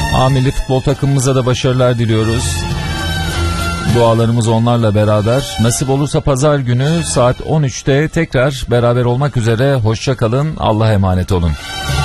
A milli futbol takımımıza da başarılar diliyoruz. Dualarımız onlarla beraber. Nasip olursa pazar günü saat 13'te tekrar beraber olmak üzere. Hoşça kalın. Allah'a emanet olun.